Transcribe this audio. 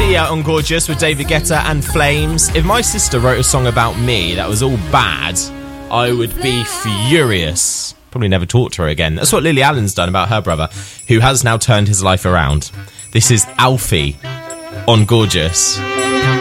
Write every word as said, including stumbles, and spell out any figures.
Sia on Gorgeous with David Guetta and Flames. If my sister wrote a song about me that was all bad, I would be furious. Probably never talk to her again. That's what Lily Allen's done about her brother, who has now turned his life around. This is Alfie on Gorgeous.